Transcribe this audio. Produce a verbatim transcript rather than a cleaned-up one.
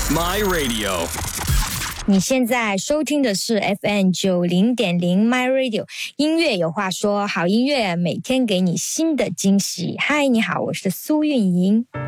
My Radio。 你现在收听的是 F M 九零点零 My Radio， 音乐有话说，好音乐每天给你新的惊喜。嗨，你好，我是苏运莹。